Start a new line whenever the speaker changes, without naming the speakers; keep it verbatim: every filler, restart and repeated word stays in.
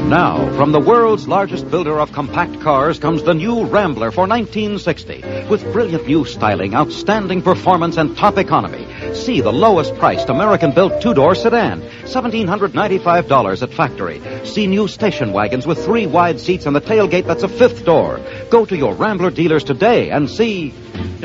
Now, from the world's largest builder of compact cars comes the new Rambler for nineteen sixty. With brilliant new styling, outstanding performance, and top economy. See the lowest priced American-built two-door sedan, one thousand seven hundred ninety-five dollars at factory. See new station wagons with three wide seats and the tailgate that's a fifth door. Go to your Rambler dealers today and see...